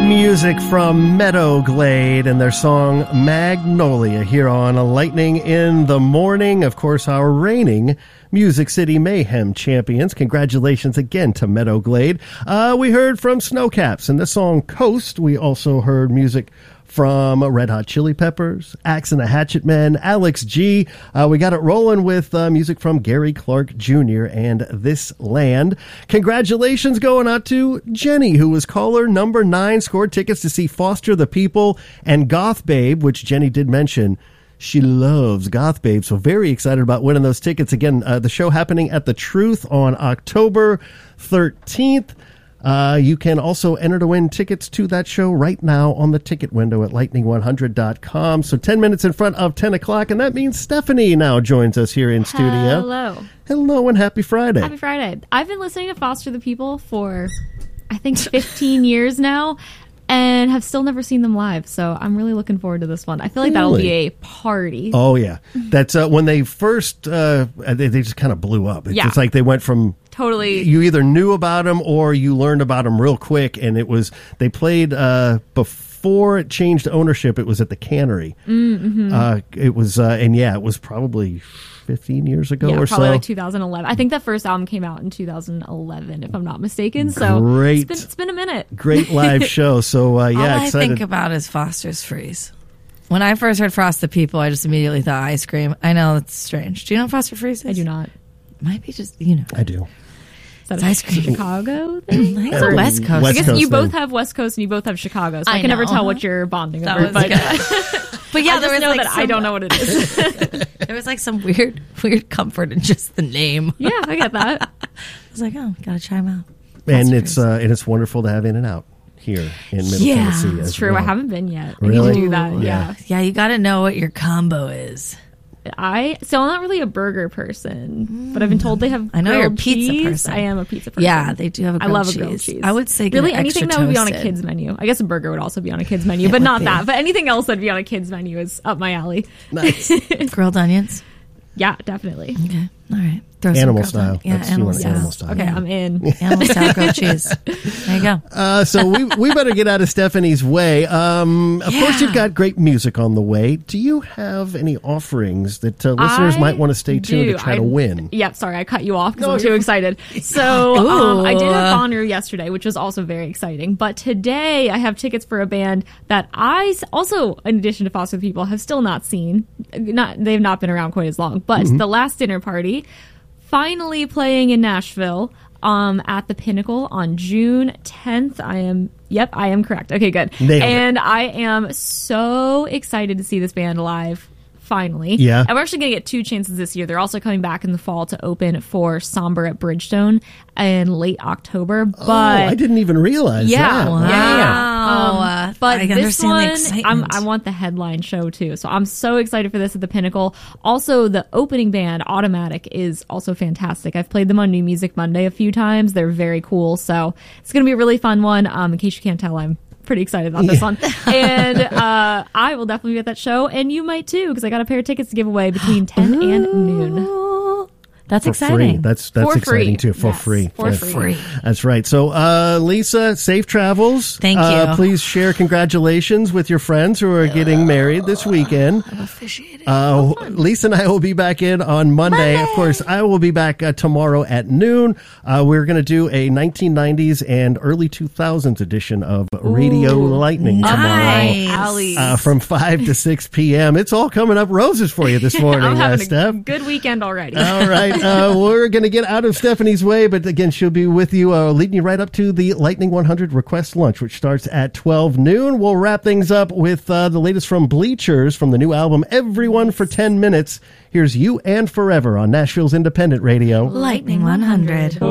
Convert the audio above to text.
Music from Meadow Glade and their song Magnolia here on Lightning in the Morning. Of course, our reigning Music City Mayhem champions. Congratulations again to Meadow Glade. We heard from Snowcaps and the song Coast. We also heard music from Red Hot Chili Peppers, Axe and the Hatchet Men, Alex G. We got it rolling with music from Gary Clark Jr. and This Land. Congratulations going out to Jenny, who was caller number 9, scored tickets to see Foster the People and Goth Babe, which Jenny did mention. She loves Goth Babe, so very excited about winning those tickets. Again, the show happening at The Truth on October 13th. You can also enter to win tickets to that show right now on the ticket window at lightning100.com. So 10 minutes in front of 10 o'clock, and that means Stephanie now joins us here in studio. Hello. Hello, and happy Friday. Happy Friday. I've been listening to Foster the People for, I think, 15 years now, and have still never seen them live. So I'm really looking forward to this one. I feel like that'll be a party. Oh, yeah. That's when they first, they just kind of blew up. It's like they went from... Totally. You either knew about them or you learned about them real quick, and they played before it changed ownership. It was at the Cannery. Mm-hmm. It was probably 15 years ago or so. Probably like 2011. I think that first album came out in 2011, if I'm not mistaken. So great. It's been a minute. Great live show. So All excited. I think about is Foster's Freeze. When I first heard Frost the People, I just immediately thought ice cream. I know it's strange. Do you know what Foster Freeze is? I do not. Might be just, I do. Is that ice cream. Chicago thing? It's a West Coast. I guess you Coast both thing. have West Coast and you both have Chicago, so I I can never know. tell what you're bonding That over. was But, but yeah, I just know that I don't know what it is. There was like some weird comfort in just the name. Yeah, I get that. I was like, oh, gotta try them out. And Foster it's wonderful to have In-N-Out here in Middle Tennessee. It's as true. well. I haven't been yet. Really? I need to do that. Yeah. Yeah, you gotta know what your combo is. I'm not really a burger person, but I've been told they have. I know you're a grilled pizza cheese. person. I am a pizza person. Yeah, they do have a grilled I love cheese. a grilled cheese. I would say really get anything that extra would be on a toasted. kid's menu. I guess a burger would also be on a kid's menu, but would not be. that. But anything else that'd be on a kid's menu is up my alley. Nice. Grilled onions. Yeah, definitely. Okay, all right. Throw some Animal grilled style. onions. Yeah, That's- you animal want style. animal style. Okay, I'm in. Animal style grilled cheese. There you go. So we better get out of Stephanie's way. Of course, you've got great music on the way. Do you have any offerings that listeners might want to stay tuned to try to win? Yep, sorry, I cut you off because No, I'm too you're- excited. So Ooh. I did have Bonnaroo yesterday, which was also very exciting. But today I have tickets for a band that I also, in addition to Foster the People, have still not seen. They've not been around quite as long. But The Last Dinner Party, finally playing in Nashville at the Pinnacle on June 10th. I am correct. Okay, good. Nailed it. And I am so excited to see this band live. Finally. Yeah. And we're actually going to get 2 chances this year. They're also coming back in the fall to open for Somber at Bridgestone in late October. But I didn't even realize that. Wow. yeah. But I this understand the one, excitement. I want the headline show too. So I'm so excited for this at the Pinnacle. Also, the opening band, Automatic, is also fantastic. I've played them on New Music Monday a few times. They're very cool. So it's going to be a really fun one. In case you can't tell, I'm pretty excited about this one. And I will definitely be at that show. And you might too, because I got a pair of tickets to give away between 10 and noon. That's For exciting. free. That's For exciting free. too. For Yes, free. for Yeah. free. That's right. So, Lisa, safe travels. Thank you. Please share congratulations with your friends who are getting married this weekend. I'm officiating. Lisa and I will be back in on Monday. Of course, I will be back tomorrow at noon. We're going to do a 1990s and early 2000s edition of Radio Lightning Nice. tomorrow from 5 to 6 p.m. It's all coming up roses for you this morning, I'm having Steph. a good weekend already. All right. We're going to get out of Stephanie's way, but again, she'll be with you, leading you right up to the Lightning 100 Request Lunch, which starts at 12 noon. We'll wrap things up with the latest from Bleachers from the new album, Everyone for 10 Minutes. Here's You and Forever on Nashville's Independent Radio. Lightning 100.